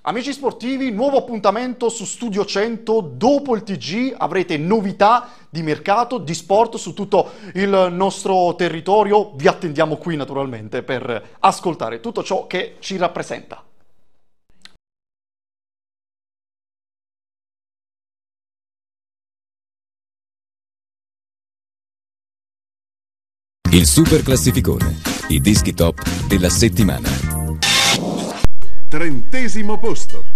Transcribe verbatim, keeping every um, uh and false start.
Amici sportivi, nuovo appuntamento su Studio cento. Dopo il T G avrete novità di mercato, di sport su tutto il nostro territorio. Vi attendiamo qui naturalmente per ascoltare tutto ciò che ci rappresenta. Il Super Classificone, i dischi top della settimana. Trentesimo posto.